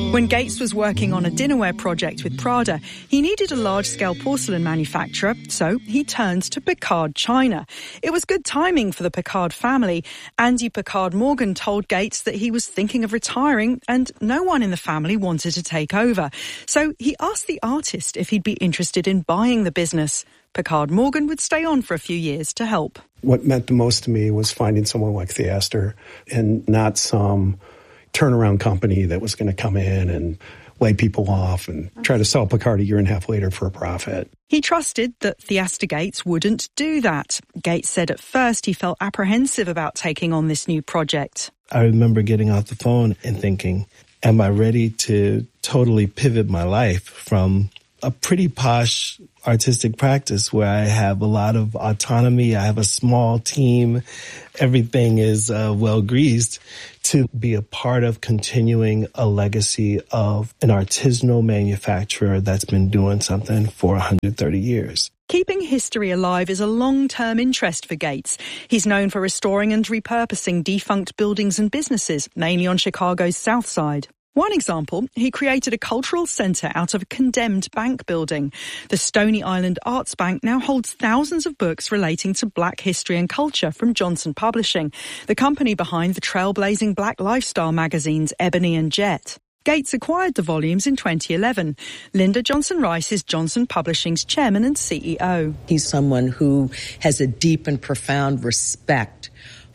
When Gates was working on a dinnerware project with Prada, he needed a large-scale porcelain manufacturer, so he turned to Picard China. It was good timing for the Picard family. Andy Picard Morgan told Gates that he was thinking of retiring and no one in the family wanted to take over. So he asked the artist if he'd be interested in buying the business. Picard Morgan would stay on for a few years to help. What meant the most to me was finding someone like Theaster and not some turnaround company that was going to come in and lay people off and try to sell Picard a year and a half later for a profit. He trusted that Theaster Gates wouldn't do that. Gates said at first he felt apprehensive about taking on this new project. I remember getting off the phone and thinking, am I ready to totally pivot my life from a pretty posh artistic practice where I have a lot of autonomy, I have a small team, everything is well greased, to be a part of continuing a legacy of an artisanal manufacturer that's been doing something for 130 years. Keeping history alive is a long-term interest for Gates. He's known for restoring and repurposing defunct buildings and businesses, mainly on Chicago's South Side. One example, he created a cultural centre out of a condemned bank building. The Stony Island Arts Bank now holds thousands of books relating to black history and culture from Johnson Publishing, the company behind the trailblazing black lifestyle magazines Ebony and Jet. Gates acquired the volumes in 2011. Linda Johnson Rice is Johnson Publishing's chairman and CEO. He's someone who has a deep and profound respect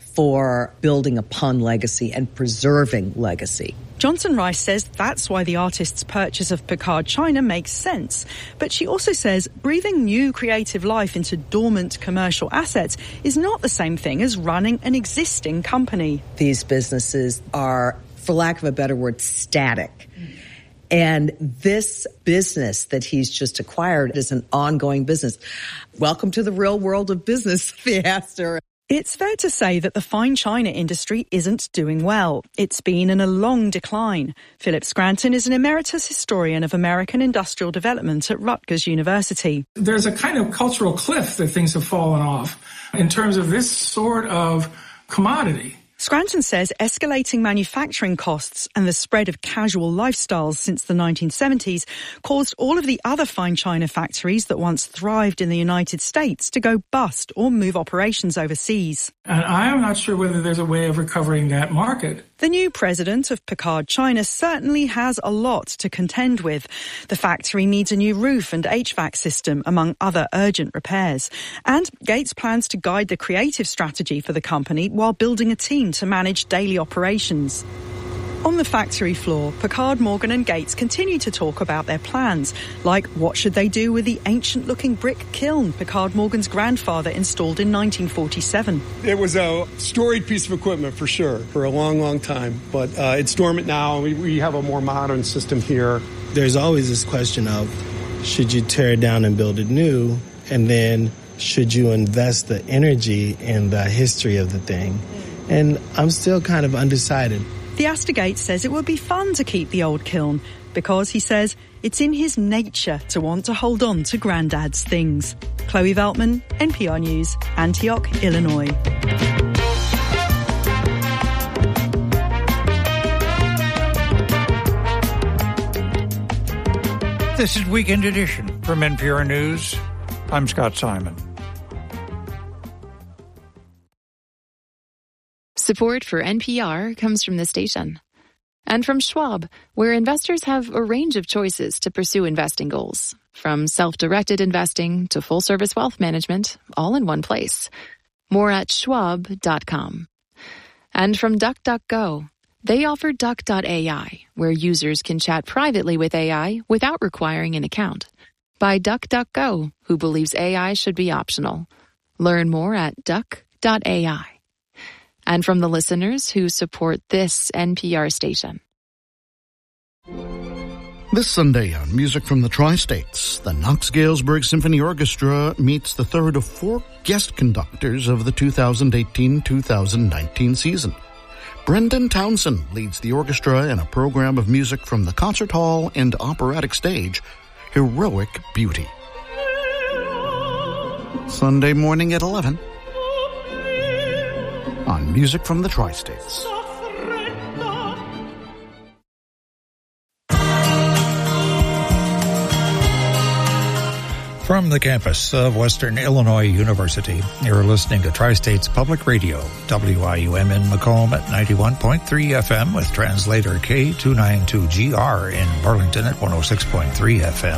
for building upon legacy and preserving legacy. Johnson Rice says that's why the artist's purchase of Picard China makes sense. But she also says breathing new creative life into dormant commercial assets is not the same thing as running an existing company. These businesses are, for lack of a better word, static. And this business that he's just acquired is an ongoing business. Welcome to the real world of business, Theaster. It's fair to say that the fine china industry isn't doing well. It's been in a long decline. Philip Scranton is an emeritus historian of American industrial development at Rutgers University. There's a kind of cultural cliff that things have fallen off in terms of this sort of commodity. Scranton says escalating manufacturing costs and the spread of casual lifestyles since the 1970s caused all of the other fine china factories that once thrived in the United States to go bust or move operations overseas. And I am not sure whether there's a way of recovering that market. The new president of Picard China certainly has a lot to contend with. The factory needs a new roof and HVAC system, among other urgent repairs. And Gates plans to guide the creative strategy for the company while building a team to manage daily operations. On the factory floor, Picard Morgan and Gates continue to talk about their plans, like what should they do with the ancient-looking brick kiln Picard Morgan's grandfather installed in 1947. It was a storied piece of equipment for sure, for a long, long time. But it's dormant now. We have a more modern system here. There's always this question of, should you tear it down and build it new? And then, should you invest the energy in the history of the thing? And I'm still kind of undecided. Theaster Gates says it would be fun to keep the old kiln because, he says, it's in his nature to want to hold on to Grandad's things. Chloe Veltman, NPR News, Antioch, Illinois. This is Weekend Edition from NPR News. I'm Scott Simon. Support for NPR comes from the station. And from Schwab, where investors have a range of choices to pursue investing goals. From self-directed investing to full-service wealth management, all in one place. More at schwab.com. And from DuckDuckGo, they offer Duck.ai, where users can chat privately with AI without requiring an account. By DuckDuckGo, who believes AI should be optional. Learn more at Duck.ai. And from the listeners who support this NPR station. This Sunday on Music from the Tri-States, the Knox-Galesburg Symphony Orchestra meets the third of four guest conductors of the 2018-2019 season. Brendan Townsend leads the orchestra in a program of music from the concert hall and operatic stage, Heroic Beauty. Sunday morning at 11 on Music from the Tri-States. From the campus of Western Illinois University, you're listening to Tri-States Public Radio, WIUM in Macomb at 91.3 FM with translator K292GR in Burlington at 106.3 FM,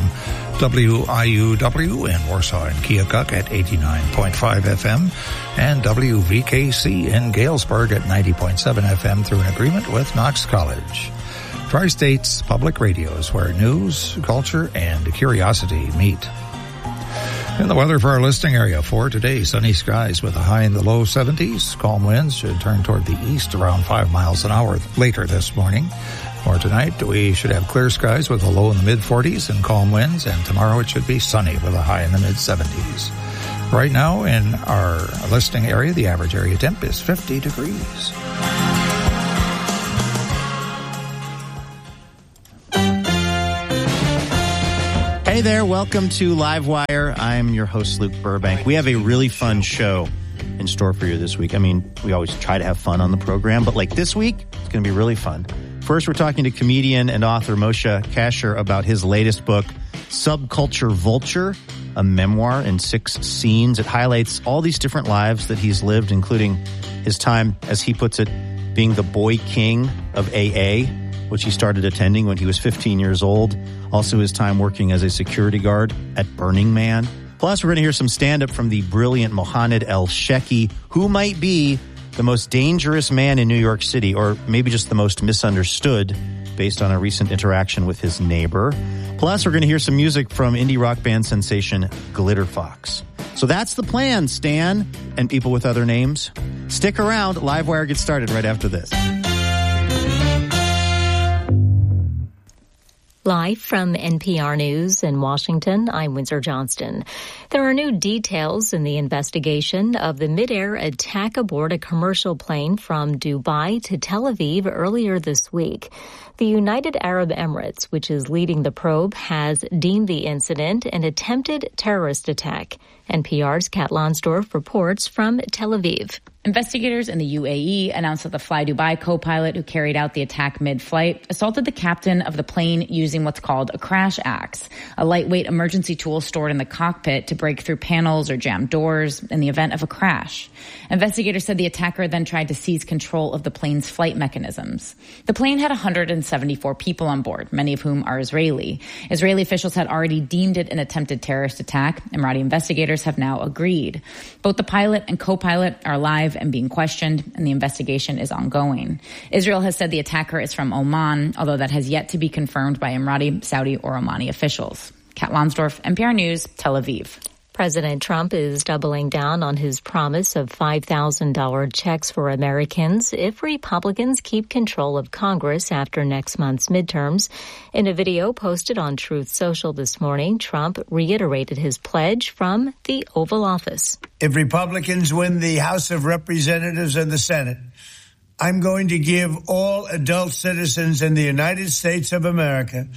WIUW in Warsaw and Keokuk at 89.5 FM, and WVKC in Galesburg at 90.7 FM through an agreement with Knox College. Tri-States Public Radio is where news, culture, and curiosity meet. And the weather for our listening area for today, sunny skies with a high in the low 70s. Calm winds should turn toward the east around 5 miles an hour later this morning. For tonight, we should have clear skies with a low in the mid-40s and calm winds. And tomorrow it should be sunny with a high in the mid-70s. Right now in our listening area, the average area temp is 50 degrees. Hey there, welcome to Livewire. I'm your host, Luke Burbank. We have a really fun show in store for you this week. I mean, we always try to have fun on the program, but like this week, it's going to be really fun. First, we're talking to comedian and author Moshe Kasher about his latest book, Subculture Vulture, a memoir in 6 scenes. It highlights all these different lives that he's lived, including his time, as he puts it, being the boy king of AA, which he started attending when he was 15 years old. Also his time working as a security guard at Burning Man. Plus, we're going to hear some stand-up from the brilliant Mohanad El-Sheki, who might be the most dangerous man in New York City, or maybe just the most misunderstood, based on a recent interaction with his neighbor. Plus, we're going to hear some music from indie rock band sensation Glitter Fox. So that's the plan, Stan, and people with other names. Stick around. Livewire gets started right after this. Live from NPR News in Washington, I'm Windsor Johnston. There are new details in the investigation of the mid-air attack aboard a commercial plane from Dubai to Tel Aviv earlier this week. The United Arab Emirates, which is leading the probe, has deemed the incident an attempted terrorist attack. NPR's Kat Lonsdorf reports from Tel Aviv. Investigators in the UAE announced that the Fly Dubai co-pilot who carried out the attack mid-flight assaulted the captain of the plane using what's called a crash axe, a lightweight emergency tool stored in the cockpit to break through panels or jam doors in the event of a crash. Investigators said the attacker then tried to seize control of the plane's flight mechanisms. The plane had 174 people on board, many of whom are Israeli. Israeli officials had already deemed it an attempted terrorist attack. Emirati investigators have now agreed. Both the pilot and co-pilot are alive and being questioned, and the investigation is ongoing. Israel has said the attacker is from Oman, although that has yet to be confirmed by Emirati, Saudi, or Omani officials. Kat Lonsdorf, NPR News, Tel Aviv. President Trump is doubling down on his promise of $5,000 checks for Americans if Republicans keep control of Congress after next month's midterms. In a video posted on Truth Social this morning, Trump reiterated his pledge from the Oval Office. If Republicans win the House of Representatives and the Senate, I'm going to give all adult citizens in the United States of America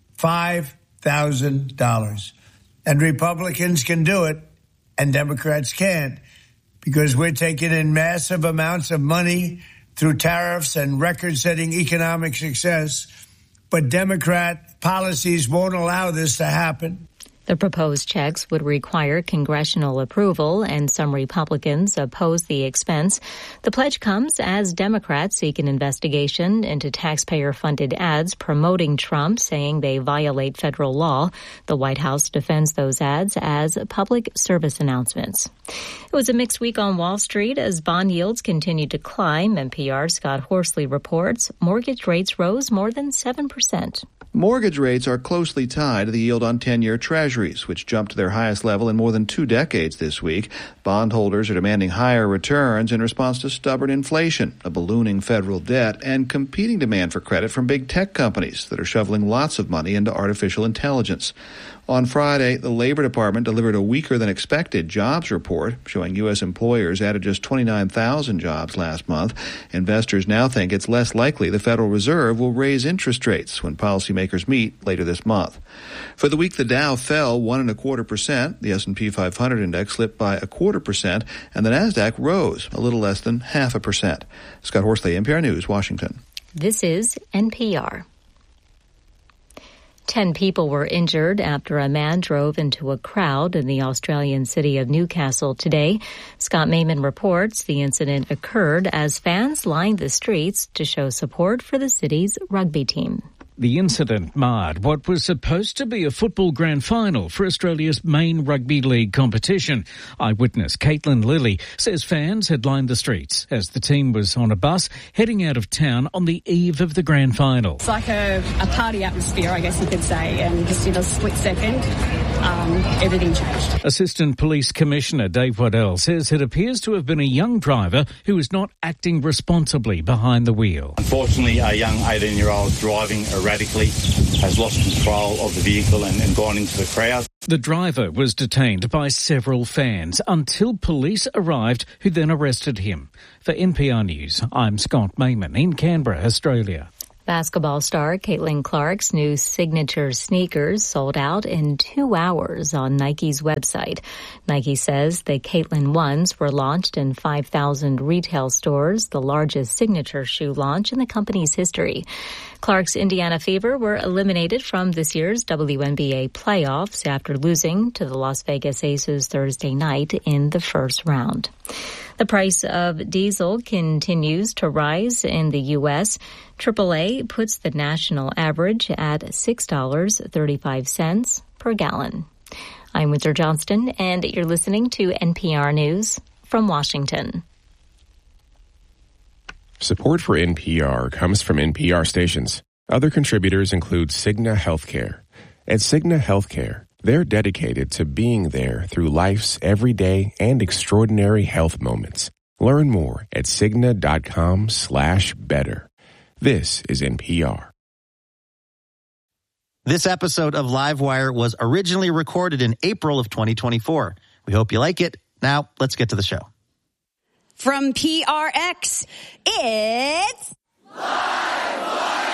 $5,000. And Republicans can do it, and Democrats can't, because we're taking in massive amounts of money through tariffs and record-setting economic success. But Democrat policies won't allow this to happen. The proposed checks would require congressional approval, and some Republicans oppose the expense. The pledge comes as Democrats seek an investigation into taxpayer-funded ads promoting Trump, saying they violate federal law. The White House defends those ads as public service announcements. It was a mixed week on Wall Street as bond yields continued to climb. NPR's Scott Horsley reports mortgage rates rose more than 7%. Mortgage rates are closely tied to the yield on 10-year Treasuries, which jumped to their highest level in more than 2 decades this week. Bondholders are demanding higher returns in response to stubborn inflation, a ballooning federal debt, and competing demand for credit from big tech companies that are shoveling lots of money into artificial intelligence. On Friday, the Labor Department delivered a weaker-than-expected jobs report, showing U.S. employers added just 29,000 jobs last month. Investors now think it's less likely the Federal Reserve will raise interest rates when policymakers meet later this month. For the week, the Dow fell 1.25%, the S&P 500 index slipped by 0.25%, and the Nasdaq rose a little less than 0.5%. Scott Horsley, NPR News, Washington. This is NPR. 10 people were injured after a man drove into a crowd in the Australian city of Newcastle today. Scott Mayman reports the incident occurred as fans lined the streets to show support for the city's rugby team. The incident marred what was supposed to be a football grand final for Australia's main rugby league competition. Eyewitness Caitlin Lilly says fans had lined the streets as the team was on a bus heading out of town on the eve of the grand final. It's like a party atmosphere, I guess you could say, and just in a split second, everything changed. Assistant Police Commissioner Dave Waddell says it appears to have been a young driver who was not acting responsibly behind the wheel. Unfortunately, a young 18-year-old driving erratically has lost control of the vehicle and gone into the crowd. The driver was detained by several fans until police arrived, who then arrested him. For NPR News, I'm Scott Mayman in Canberra, Australia. Basketball star Caitlin Clark's new signature sneakers sold out in 2 hours on Nike's website. Nike says the Caitlin ones were launched in 5,000 retail stores, the largest signature shoe launch in the company's history. Clark's Indiana Fever were eliminated from this year's WNBA playoffs after losing to the Las Vegas Aces Thursday night in the first round. The price of diesel continues to rise in the U.S. AAA puts the national average at $6.35 per gallon. I'm Windsor Johnston, and you're listening to NPR News from Washington. Support for NPR comes from NPR stations. Other contributors include Cigna Healthcare. At Cigna Healthcare, they're dedicated to being there through life's everyday and extraordinary health moments. Learn more at Cigna.com/better. This is NPR. This episode of Livewire was originally recorded in April of 2024. We hope you like it. Now, let's get to the show. From PRX, it's Livewire!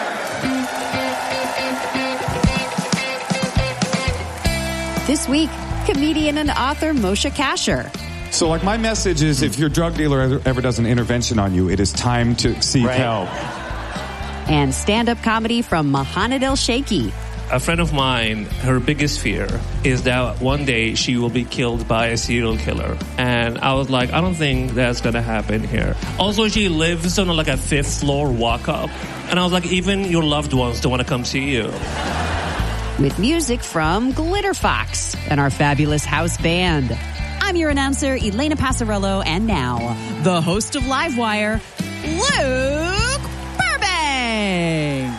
This week, comedian and author Moshe Kasher. So, my message is, if your drug dealer ever does an intervention on you, it is time to seek help. And stand-up comedy from Mahanad El-Sheikhy. A friend of mine, her biggest fear is that one day she will be killed by a serial killer. And I was like, I don't think that's going to happen here. Also, she lives on a 5th floor walk-up. And I was like, even your loved ones don't want to come see you. With music from Glitter Fox and our fabulous house band. I'm your announcer, Elena Passarello, and now, the host of Livewire, Luke Burbank.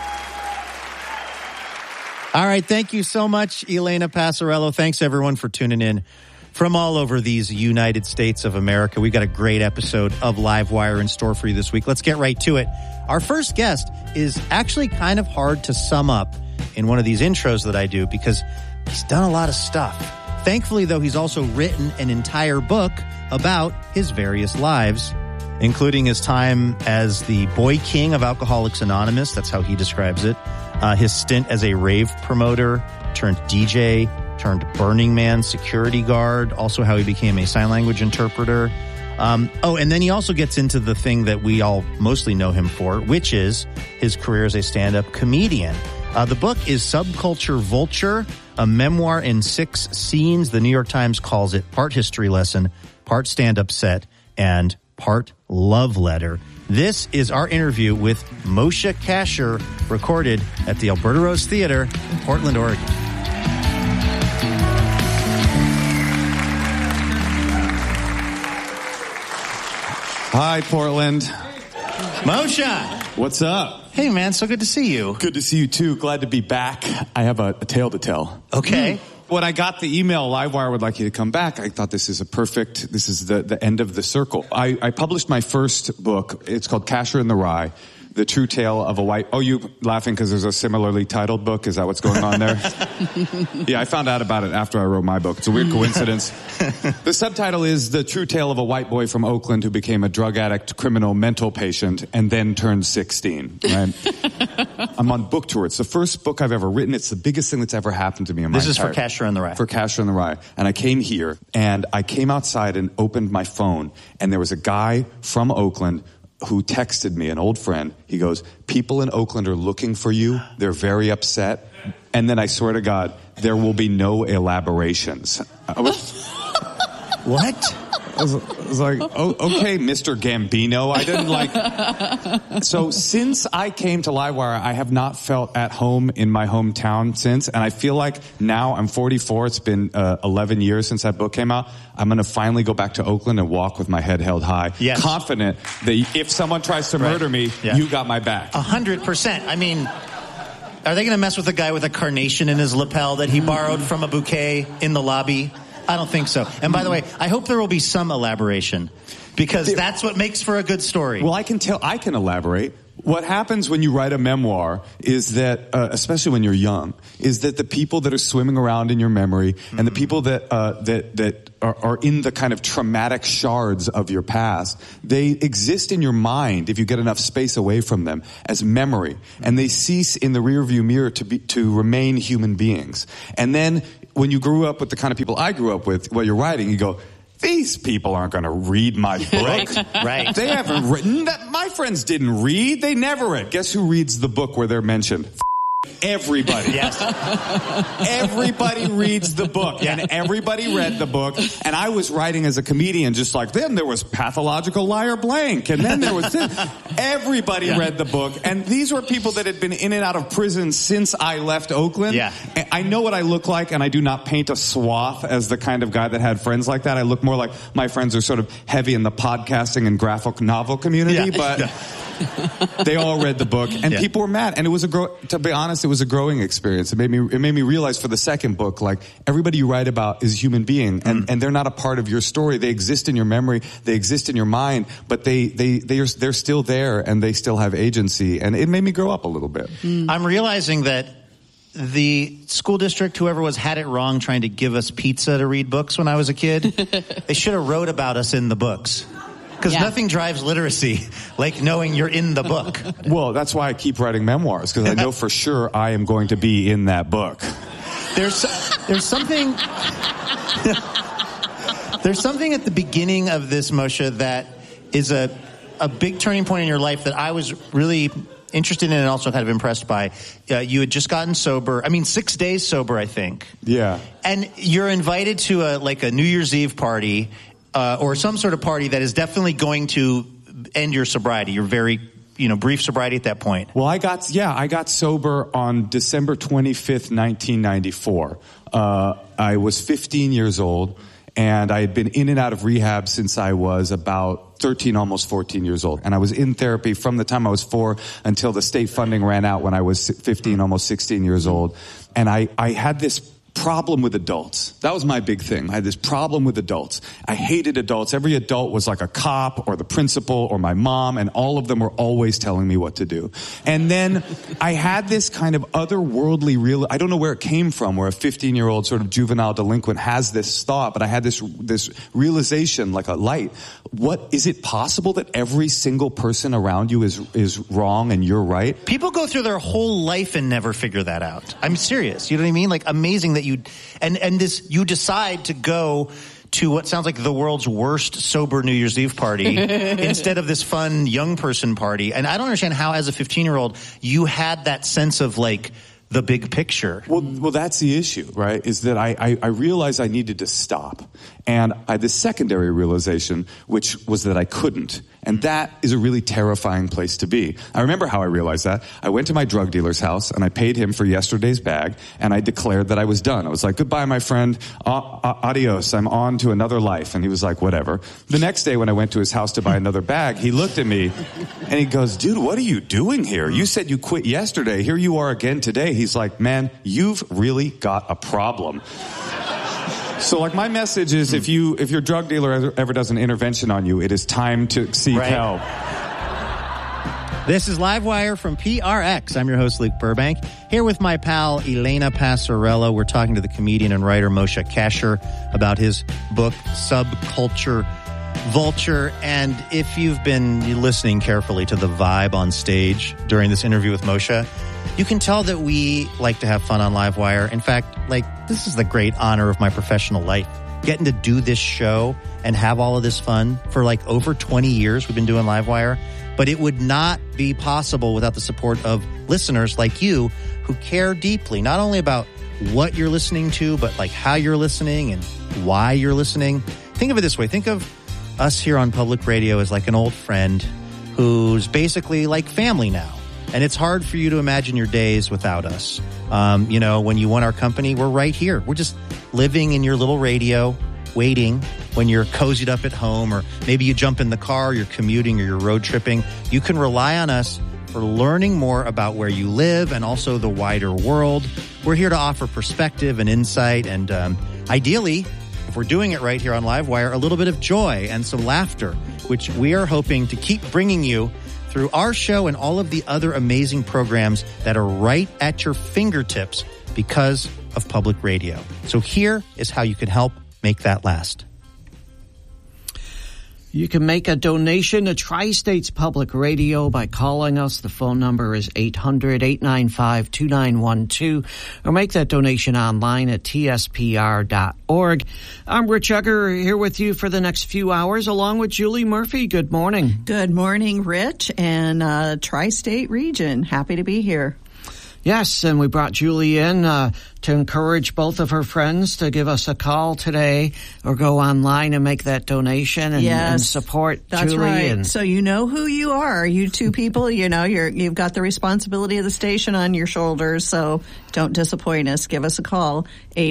All right, thank you so much, Elena Passarello. Thanks, everyone, for tuning in from all over these United States of America. We've got a great episode of Livewire in store for you this week. Let's get right to it. Our first guest is actually kind of hard to sum up in one of these intros that I do because he's done a lot of stuff. Thankfully, though, he's also written an entire book about his various lives, including his time as the boy king of Alcoholics Anonymous. That's how he describes it. His stint as a rave promoter, turned DJ, turned Burning Man security guard, also how he became a sign language interpreter. And then he also gets into the thing that we all mostly know him for, which is his career as a stand-up comedian. The book is Subculture Vulture, a memoir in 6 scenes. The New York Times calls it part history lesson, part stand-up set, and part love letter. This is our interview with Moshe Kasher, recorded at the Alberta Rose Theater in Portland, Oregon. Hi, Portland. Moshe! What's up? Hey, man, so good to see you. Good to see you, too. Glad to be back. I have a tale to tell. Okay. When I got the email, Livewire would like you to come back, I thought this is the end of the circle. I published my first book. It's called Kasher in the Rye, The True Tale of a White... Oh, you laughing because there's a similarly titled book? Is that what's going on there? Yeah, I found out about it after I wrote my book. It's a weird coincidence. The subtitle is The True Tale of a White Boy from Oakland who became a drug addict, criminal, mental patient, and then turned 16. Right? I'm on book tour. It's the first book I've ever written. It's the biggest thing that's ever happened to me in my This is for Kasher in the Rye. For Kasher in the Rye. And I came here, and I came outside and opened my phone, and there was a guy from Oakland who texted me, an old friend. He goes, people in Oakland are looking for you. They're very upset. And then I swear to God, there will be no elaborations. What? I was like, oh, okay, Mr. Gambino. I didn't like... So since I came to Livewire, I have not felt at home in my hometown since. And I feel like now I'm 44. It's been 11 years since that book came out. I'm going to finally go back to Oakland and walk with my head held high. Yes. Confident that if someone tries to murder me, you got my back. 100%. I mean... Are they going to mess with the guy with a carnation in his lapel that he borrowed from a bouquet in the lobby? I don't think so. And by the way, I hope there will be some elaboration, because that's what makes for a good story. Well, I can elaborate. What happens when you write a memoir is that, especially when you're young, is that the people that are swimming around in your memory and the people that are in the kind of traumatic shards of your past, they exist in your mind, if you get enough space away from them, as memory, and they cease in the rearview mirror to remain human beings. And then when you grew up with the kind of people I grew up with, while you're writing, you go, these people aren't going to read my book. Right. They haven't written that. My friends didn't read. They never read. Guess who reads the book where they're mentioned? Everybody. Yes. Everybody reads the book, and everybody read the book. And I was writing as a comedian, just like, then there was Pathological Liar Blank, and then there was this. Everybody read the book, and these were people that had been in and out of prison since I left Oakland. Yeah. I know what I look like, and I do not paint a swath as the kind of guy that had friends like that. I look more like my friends are sort of heavy in the podcasting and graphic novel community, but... They all read the book, and people were mad. And it was to be honest, it was a growing experience. It made me realize for the second book, like, everybody you write about is a human being, and they're not a part of your story. They exist in your memory, they exist in your mind, but they're still there, and they still have agency. And it made me grow up a little bit. I'm realizing that the school district, whoever had it wrong trying to give us pizza to read books when I was a kid. They should have wrote about us in the books. Because nothing drives literacy like knowing you're in the book. Well, that's why I keep writing memoirs, because I know for sure I am going to be in that book. There's something... There's something at the beginning of this, Moshe, that is a big turning point in your life that I was really interested in and also kind of impressed by. You had just gotten sober. 6 days sober, I think. Yeah. And you're invited to a New Year's Eve party, or some sort of party that is definitely going to end your sobriety. You're very, brief sobriety at that point. Well, I got sober on December 25th, 1994. I was 15 years old, and I had been in and out of rehab since I was about 13, almost 14 years old. And I was in therapy from the time I was 4 until the state funding ran out when I was 15, almost 16 years old. And I had this problem with adults. That was my big thing. I had this problem with adults. I hated adults. Every adult was like a cop or the principal or my mom, and all of them were always telling me what to do. And then I had this kind of otherworldly I don't know where it came from, where a 15-year-old sort of juvenile delinquent has this thought, but I had this realization, like a light. What, is it possible that every single person around you is wrong and you're right? People go through their whole life and never figure that out. I'm serious. You know what I mean? Like, amazing that you decide to go to what sounds like the world's worst sober New Year's Eve party instead of this fun young person party. And I don't understand how, as a 15-year-old, you had that sense of like the big picture. Well, that's the issue, right? Is that I realized I needed to stop. And I had this secondary realization, which was that I couldn't. And that is a really terrifying place to be. I remember how I realized that. I went to my drug dealer's house, and I paid him for yesterday's bag, and I declared that I was done. I was like, goodbye, my friend. Adios. I'm on to another life. And he was like, whatever. The next day when I went to his house to buy another bag, he looked at me, and he goes, dude, what are you doing here? You said you quit yesterday. Here you are again today. He's like, man, you've really got a problem. So, like, my message is, if your drug dealer ever does an intervention on you, it is time to seek help. This is Livewire from PRX. I'm your host, Luke Burbank, here with my pal, Elena Passarello. We're talking to the comedian and writer Moshe Kasher about his book, Subculture Vulture. And if you've been listening carefully to the vibe on stage during this interview with Moshe, you can tell that we like to have fun on Livewire. In fact, this is the great honor of my professional life, getting to do this show and have all of this fun for like over 20 years. We've been doing Livewire, but it would not be possible without the support of listeners like you who care deeply, not only about what you're listening to, but like how you're listening and why you're listening. Think of it this way. Think of us here on public radio as like an old friend who's basically like family now. And it's hard for you to imagine your days without us. You know, when you want our company, we're right here. We're just living in your little radio, waiting when you're cozied up at home, or maybe you jump in the car, you're commuting, or you're road tripping. You can rely on us for learning more about where you live and also the wider world. We're here to offer perspective and insight, and ideally, if we're doing it right here on Livewire, a little bit of joy and some laughter, which we are hoping to keep bringing you through our show and all of the other amazing programs that are right at your fingertips because of public radio. So here is how you can help make that last. You can make a donation to Tri-States Public Radio by calling us. The phone number is 800-895-2912, or make that donation online at tspr.org. I'm Rich Egger here with you for the next few hours, along with Julie Murphy. Good morning. Good morning, Rich, and Tri-State region. Happy to be here. Yes, and we brought Julie in to encourage both of her friends to give us a call today or go online and make that donation and support That's Julie. Right. And so you know who you are. You two people, you know, you've got the responsibility of the station on your shoulders, so don't disappoint us. Give us a call,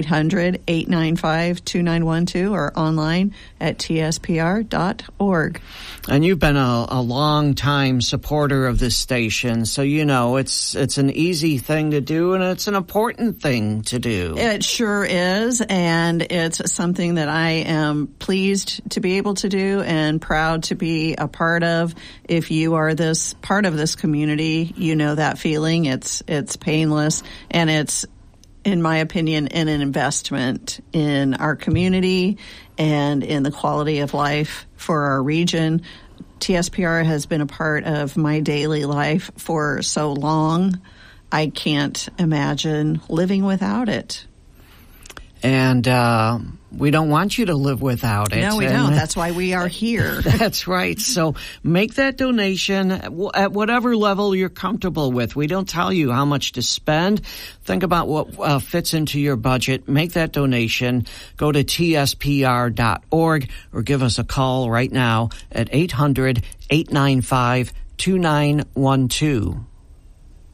800-895-2912, or online at tspr.org. And you've been a long-time supporter of this station, so you know it's an easy thing to do, and it's an important thing to do. It sure is, and it's something that I am pleased to be able to do and proud to be a part of. If you are this part of this community, you know that feeling. It's painless, and it's, in my opinion, an investment in our community and in the quality of life for our region. TSPR has been a part of my daily life for so long. I can't imagine living without it. And we don't want you to live without it. No, we don't. That's why we are here. That's right. So make that donation at whatever level you're comfortable with. We don't tell you how much to spend. Think about what fits into your budget. Make that donation. Go to tspr.org or give us a call right now at 800-895-2912.